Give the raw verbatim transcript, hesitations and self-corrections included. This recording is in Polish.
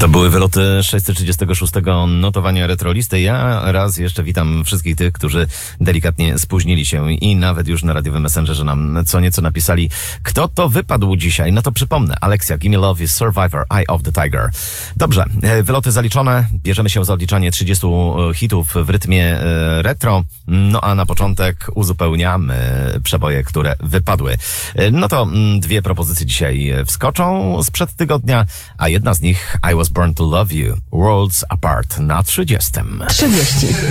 To były wyloty sześćset trzydziestego szóstego notowania Retrolisty. Ja raz jeszcze witam wszystkich tych, którzy delikatnie spóźnili się i nawet już na radiowym Messengerze nam co nieco napisali, kto to wypadł dzisiaj. No to przypomnę, Alexia, Gimme Love is Survivor, Eye of the Tiger. Dobrze, wyloty zaliczone. Bierzemy się za odliczanie trzydziestu hitów w rytmie retro. No a na początek uzupełniamy przeboje, które wypadły. No to dwie propozycje dzisiaj wskoczą sprzed tygodnia, a jedna z nich I Was Born to Love You, Worlds Apart na trzydziestym. trzydzieści.